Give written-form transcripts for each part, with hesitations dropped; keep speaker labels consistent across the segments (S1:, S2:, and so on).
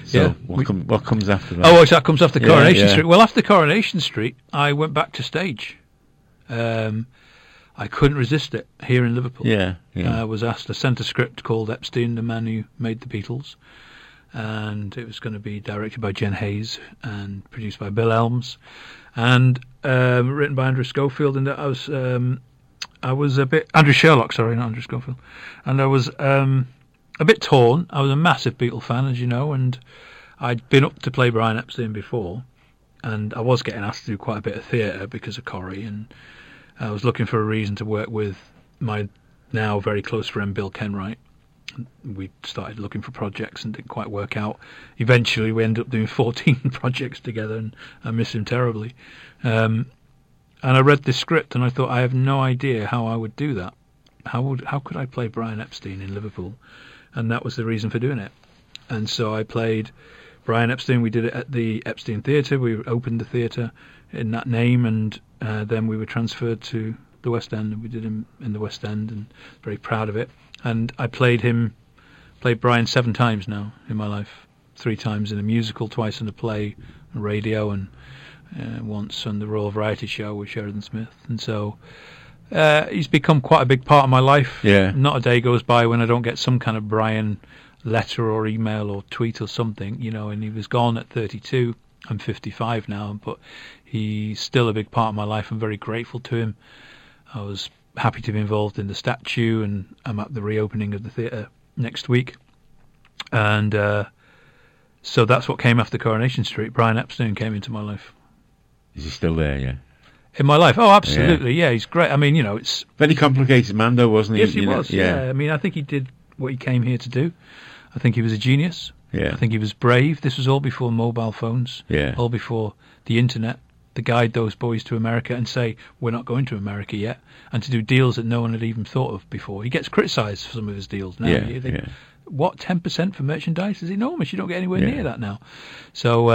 S1: So what comes after that?
S2: Oh, that comes after Coronation
S1: yeah.
S2: Street. Well, after Coronation Street, I went back to stage. I couldn't resist it here in Liverpool.
S1: Yeah.
S2: I was asked to send a script called Epstein, the Man Who Made the Beatles, and it was going to be directed by Jen Hayes and produced by Bill Elms, and written by Andrew Schofield. And I was a bit Andrew Sherlock, sorry, not Andrew Schofield, and I was a bit torn. I was a massive Beatle fan, as you know, and I'd been up to play Brian Epstein before, and I was getting asked to do quite a bit of theatre because of Corrie, and I was looking for a reason to work with my now very close friend Bill Kenwright. We started looking for projects and didn't quite work out. Eventually we ended up doing 14 projects together, and I miss him terribly. And I read this script and I thought, I have no idea how I would do that. How could I play Brian Epstein in Liverpool? And that was the reason for doing it. And so I played Brian Epstein. We did it at the Epstein Theatre. We opened the theatre in that name, and then we were transferred to the West End, and we did him in the West End, and very proud of it. And I played Brian 7 times now in my life. 3 times in a musical, twice in a play, and radio, and once on the Royal Variety Show with Sheridan Smith. And so he's become quite a big part of my life.
S1: Yeah.
S2: Not a day goes by when I don't get some kind of Brian letter or email or tweet or something, and he was gone at 32. I'm 55 now, but he's still a big part of my life. I'm very grateful to him. I was happy to be involved in the statue, and I'm at the reopening of the theatre next week. And so that's what came after Coronation Street. Brian Epstein came into my life.
S1: Is he still there? Yeah.
S2: In my life? Oh, absolutely. Yeah, he's great. I mean, it's
S1: very complicated man, though, wasn't he?
S2: Yes, he was. Yeah. I mean, I think he did what he came here to do. I think he was a genius.
S1: Yeah.
S2: I think he was brave. This was all before mobile phones.
S1: Yeah.
S2: All before the internet. To guide those boys to America and say, we're not going to America yet, and to do deals that no one had even thought of before. He gets criticised for some of his deals now.
S1: Yeah, yeah.
S2: What, 10% for merchandise is enormous. You don't get anywhere near that now. So,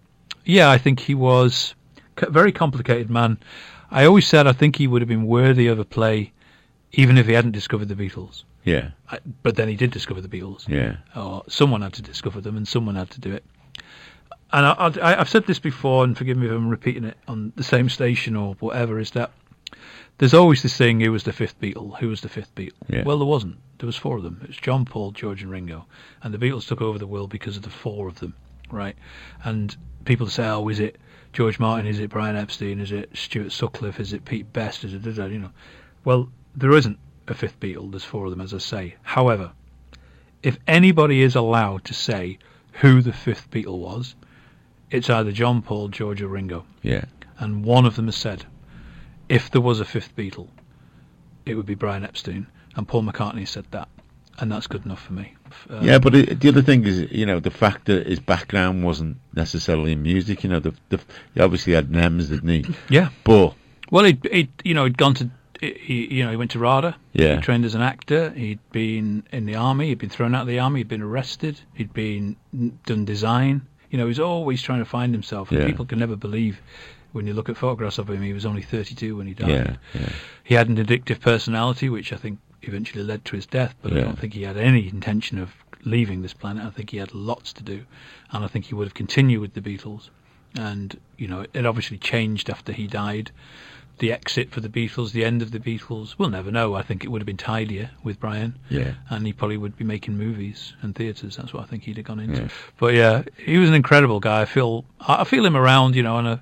S2: I think he was a very complicated man. I always said I think he would have been worthy of a play even if he hadn't discovered the Beatles.
S1: Yeah.
S2: But then he did discover the Beatles.
S1: Yeah.
S2: Or someone had to discover them, and someone had to do it. And I've said this before, and forgive me if I'm repeating it on the same station or whatever, is that there's always this thing, who was the fifth Beatle? Who was the fifth Beatle?
S1: Yeah.
S2: Well, there wasn't. There was 4 of them. It was John, Paul, George and Ringo. And the Beatles took over the world because of the 4 of them, right? And people say, oh, is it George Martin? Is it Brian Epstein? Is it Stuart Sutcliffe? Is it Pete Best? Is it, Well, there isn't a 5th Beatle. There's 4 of them, as I say. However, if anybody is allowed to say who the 5th Beatle was, it's either John, Paul, George or Ringo.
S1: Yeah.
S2: And one of them has said, if there was a 5th Beatle, it would be Brian Epstein. And Paul McCartney said that. And that's good enough for me.
S1: Yeah, but the other thing is, the fact that his background wasn't necessarily in music. He obviously had NEMS, didn't he?
S2: Yeah.
S1: But
S2: well, he'd gone to, he went to RADA.
S1: Yeah.
S2: He trained as an actor. He'd been in the army. He'd been thrown out of the army. He'd been arrested. He'd done design. He was always trying to find himself. And people can never believe, when you look at photographs of him, he was only 32 when he died.
S1: Yeah.
S2: He had an addictive personality, which I think eventually led to his death, but I don't think he had any intention of leaving this planet. I think he had lots to do, and I think he would have continued with the Beatles. And, it obviously changed after he died. The exit for the Beatles, the end of the Beatles, we'll never know. I think it would have been tidier with Brian.
S1: Yeah.
S2: And he probably would be making movies and theatres. That's what I think he'd have gone into.
S1: Yeah.
S2: But yeah, he was an incredible guy. I feel him around, and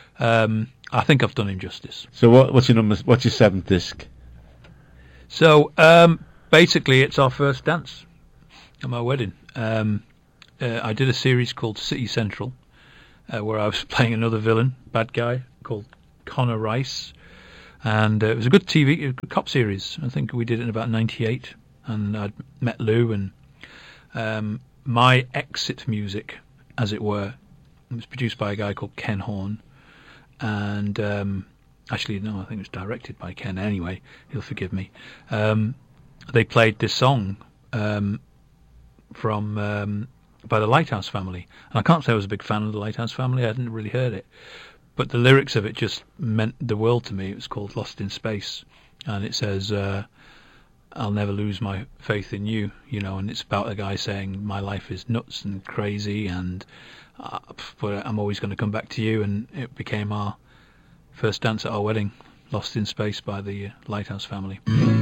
S2: I think I've done him justice.
S1: So what's your number? What's your 7th disc?
S2: So basically, it's our first dance at my wedding. I did a series called City Central, where I was playing another villain, bad guy called Connor Rice, and it was a good cop series. I think we did it in about 98, and I'd met Lou, and my exit music, as it were, it was produced by a guy called Ken Horn, and actually no, I think it was directed by Ken anyway, he'll forgive me. They played this song from by the Lighthouse Family, and I can't say I was a big fan of the Lighthouse Family. I hadn't really heard it, but the lyrics of it just meant the world to me. It was called Lost in Space, and it says, I'll never lose my faith in you, and it's about a guy saying my life is nuts and crazy, and but I'm always going to come back to you. And it became our first dance at our wedding, Lost in Space by the Lighthouse Family.